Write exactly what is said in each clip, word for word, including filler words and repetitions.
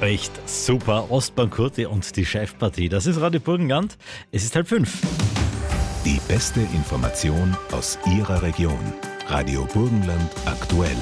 Echt super. Ostbahn Kurti und die Chefpartie. Das ist Radio Burgenland. Es ist halb fünf. Die beste Information aus Ihrer Region. Radio Burgenland aktuell.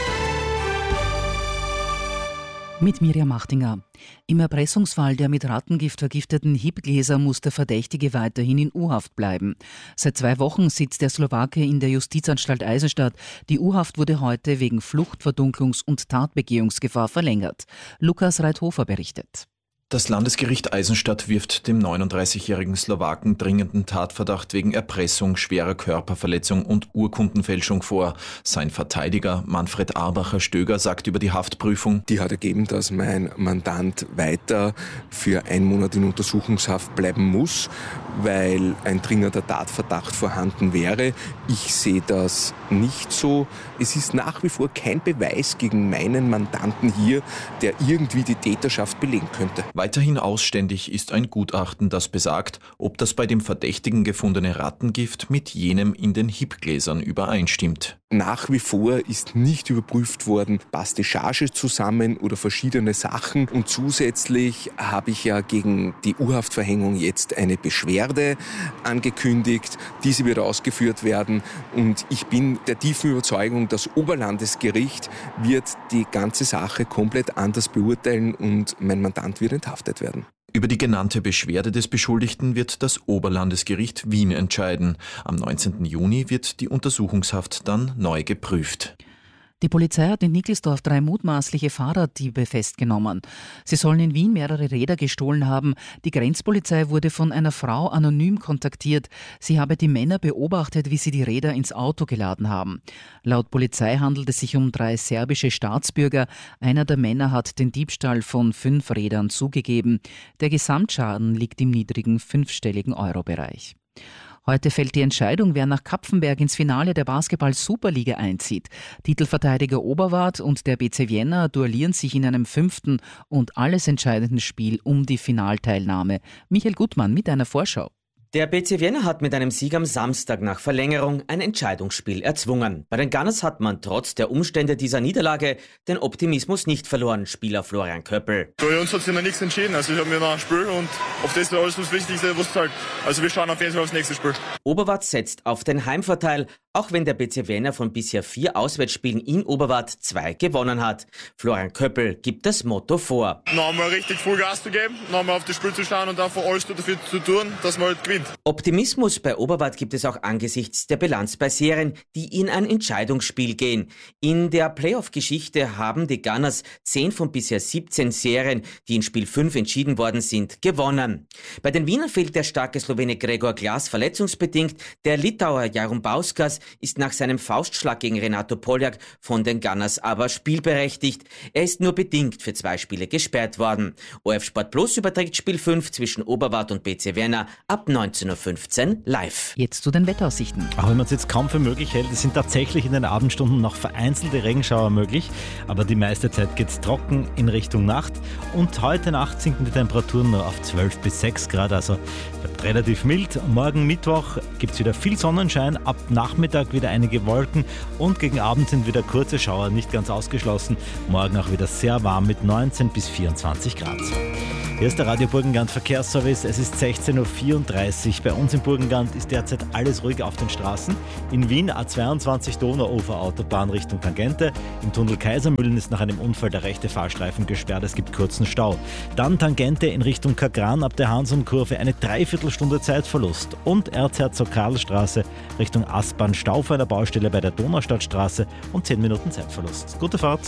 Mit Miriam Machtinger. Im Erpressungsfall der mit Rattengift vergifteten Hibgläser muss der Verdächtige weiterhin in U-Haft bleiben. Seit zwei Wochen sitzt der Slowake in der Justizanstalt Eisenstadt. Die U-Haft wurde heute wegen Flucht-, Verdunklungs- und Tatbegehungsgefahr verlängert. Lukas Reithofer berichtet. Das Landesgericht Eisenstadt wirft dem neununddreißigjährigen Slowaken dringenden Tatverdacht wegen Erpressung, schwerer Körperverletzung und Urkundenfälschung vor. Sein Verteidiger Manfred Arbacher-Stöger sagt über die Haftprüfung: Die hat ergeben, dass mein Mandant weiter für einen Monat in Untersuchungshaft bleiben muss, weil ein dringender Tatverdacht vorhanden wäre. Ich sehe das nicht so. Es ist nach wie vor kein Beweis gegen meinen Mandanten hier, der irgendwie die Täterschaft belegen könnte. Weiterhin ausständig ist ein Gutachten, das besagt, ob das bei dem Verdächtigen gefundene Rattengift mit jenem in den Hibgläsern übereinstimmt. Nach wie vor ist nicht überprüft worden, passt die Charge zusammen oder verschiedene Sachen. Und zusätzlich habe ich ja gegen die U-Haftverhängung jetzt eine Beschwerde angekündigt. Diese wird ausgeführt werden. Und ich bin der tiefen Überzeugung, das Oberlandesgericht wird die ganze Sache komplett anders beurteilen und mein Mandant wird enthaftet werden. Über die genannte Beschwerde des Beschuldigten wird das Oberlandesgericht Wien entscheiden. Am neunzehnten Juni wird die Untersuchungshaft dann neu geprüft. Die Polizei hat in Nickelsdorf drei mutmaßliche Fahrraddiebe festgenommen. Sie sollen in Wien mehrere Räder gestohlen haben. Die Grenzpolizei wurde von einer Frau anonym kontaktiert. Sie habe die Männer beobachtet, wie sie die Räder ins Auto geladen haben. Laut Polizei handelt es sich um drei serbische Staatsbürger. Einer der Männer hat den Diebstahl von fünf Rädern zugegeben. Der Gesamtschaden liegt im niedrigen fünfstelligen Euro-Bereich. Heute fällt die Entscheidung, wer nach Kapfenberg ins Finale der Basketball-Superliga einzieht. Titelverteidiger Oberwart und der B C Vienna duellieren sich in einem fünften und alles entscheidenden Spiel um die Finalteilnahme. Michael Gutmann mit einer Vorschau. Der B C Vienna hat mit einem Sieg am Samstag nach Verlängerung ein Entscheidungsspiel erzwungen. Bei den Gunners hat man trotz der Umstände dieser Niederlage den Optimismus nicht verloren, Spieler Florian Köppel. Für uns hat sich noch nichts entschieden. Also ich habe mir noch ein Spiel und auf das ist alles das Wichtigste, was zahlt. Also wir schauen auf jeden Fall aufs nächste Spiel. Oberwart setzt auf den Heimvorteil, auch wenn der B C Vienna von bisher vier Auswärtsspielen in Oberwart zwei gewonnen hat. Florian Köppel gibt das Motto vor. Noch einmal richtig Vollgas zu geben, noch einmal auf das Spiel zu schauen und einfach alles dafür zu tun, dass man halt gewinnt. Optimismus bei Oberwart gibt es auch angesichts der Bilanz bei Serien, die in ein Entscheidungsspiel gehen. In der Playoff-Geschichte haben die Gunners zehn von bisher siebzehn Serien, die in Spiel fünf entschieden worden sind, gewonnen. Bei den Wienern fehlt der starke Slowene Gregor Glas verletzungsbedingt. Der Litauer Jarum Bauskas ist nach seinem Faustschlag gegen Renato Poljak von den Gunners aber spielberechtigt. Er ist nur bedingt für zwei Spiele gesperrt worden. O F Sport Plus überträgt Spiel fünf zwischen Oberwart und B C Vienna ab neunzehn Uhr fünfzehn live. Jetzt zu den Wetteraussichten. Auch wenn man es jetzt kaum für möglich hält, es sind tatsächlich in den Abendstunden noch vereinzelte Regenschauer möglich, aber die meiste Zeit geht es trocken in Richtung Nacht und heute Nacht sinken die Temperaturen nur auf zwölf bis sechs Grad, also relativ mild. Morgen Mittwoch gibt es wieder viel Sonnenschein, ab Nachmittag wieder einige Wolken und gegen Abend sind wieder kurze Schauer nicht ganz ausgeschlossen. Morgen auch wieder sehr warm mit neunzehn bis vierundzwanzig Grad. Hier ist der Radio Burgenland Verkehrsservice. Es ist sechzehn Uhr vierunddreißig. Bei uns im Burgenland ist derzeit alles ruhig auf den Straßen. In Wien A zweiundzwanzig Donauufer Autobahn Richtung Tangente. Im Tunnel Kaisermühlen ist nach einem Unfall der rechte Fahrstreifen gesperrt. Es gibt kurzen Stau. Dann Tangente in Richtung Kagran ab der Hansum-Kurve eine Dreiviertelstunde Zeitverlust. Und Erzherzog-Karl-Straße Richtung Aspern Stau vor einer Baustelle bei der Donaustadtstraße und zehn Minuten Zeitverlust. Gute Fahrt!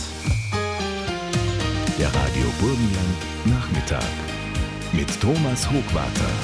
Der Radio Burgenland Nachmittag mit Thomas Hochwarter.